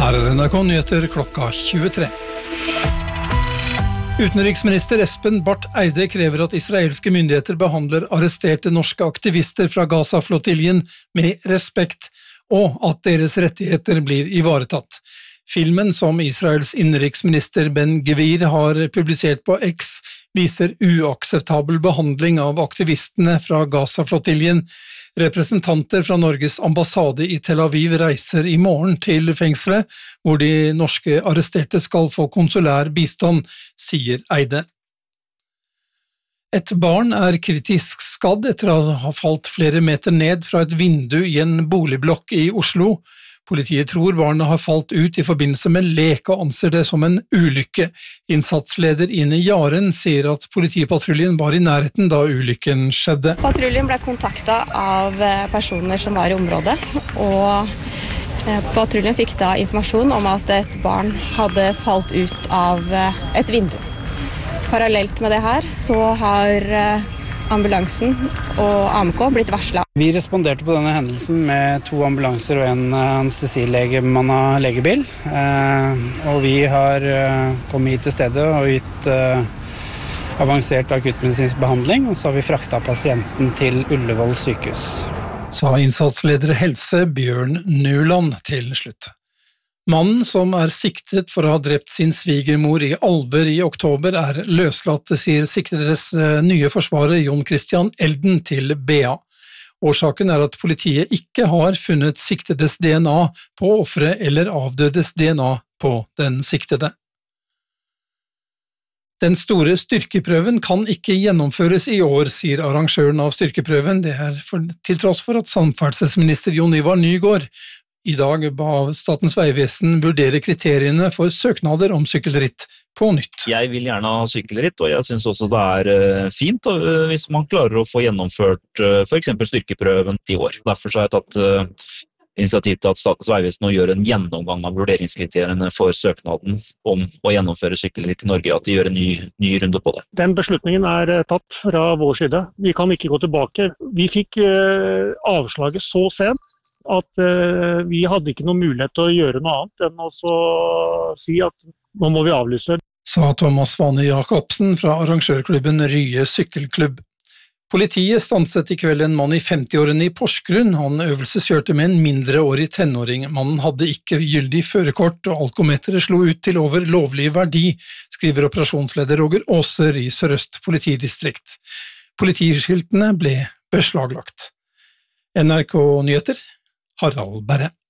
Her NRK Nyheter klokka 23. Utenriksminister Espen Barth Eide krever at israelske myndigheter behandler arresterte norske aktivister fra Gaza-flottiljen med respekt, og at deres rettigheter blir ivaretatt. Filmen som Israels innenriksminister Ben Gvir har publisert på X viser uakseptabel behandling av aktivistene fra Gaza-flottiljen. Representanter fra Norges ambassade i Tel Aviv reiser i morgen til fengselet, hvor de norske arresterte skal få konsulær bistand, sier Eide. Et barn er kritisk skadd etter å ha falt flere meter ned fra et vindu i en boligblokk i Oslo. Politiet tror barnet har falt ut i forbindelse med lek og anser det som en ulykke. Innsatsleder Ine Jaren sier at politipatruljen var i nærheten da ulykken skjedde. Patruljen ble kontaktet av personer som var i området, og patruljen fikk da informasjon om at et barn hadde falt ut av et vindu. Parallelt med det her så har ambulansen og AMK blitt varslet. Vi responderte på denne hendelsen med 2 ambulanser og en anestesilege-bemannet legebil. Og vi har kommet hit til stedet og gitt avansert akuttmedisinsk behandling, og så har vi fraktet pasienten til Ullevål sykehus. Sa innsatsleder Helse Bjørn Nuland til slutt. Mannen som er siktet for å ha drept sin svigermor i Alver i oktober er løslatt, sier siktedes nye forsvarer Jon Christian Elden til BA. Årsaken er at politiet ikke har funnet siktedes DNA på offeret eller avdødes DNA på den siktede. Den store styrkeprøven kan ikke gjennomføres i år, sier arrangøren av styrkeprøven. Det er til tross for at samferdselsminister Jon Ivar Nygård i dag ba Statens vegvesen vurdere kriteriene for søknader om sykkelritt på nytt. Jeg vil gjerne ha sykkelritt, og jeg synes også det er fint hvis man klarer å få gjennomført for eksempel styrkeprøven i år. Derfor har jeg tatt initiativ til at Statens vegvesen nå gjør en gjennomgang av vurderingskriteriene for søknaden om å gjennomføre sykkelritt i Norge, at de gjør en ny runde på det. Den beslutningen er tatt fra vår side. Vi kan ikke gå tilbake. Vi fikk avslaget så sent at vi hadde ikke noen mulighet til å gjøre noe annet enn å si at nå må vi avlyse. Sa Thomas Svane Jacobsen fra arrangørklubben Rye Sykkelklubb. Politiet stanset i kveld en mann i 50-årene i Porsgrunn. Han øvelseskjørte med en mindreårig tenåring. Mannen hadde ikke gyldig førerkort, og alkometeret slo ut til over lovlig verdi, skriver operasjonsleder Roger Aaser i Sør-Øst politidistrikt. Politiskiltene ble beslaglagt. NRK Nyheter, Harald Berre.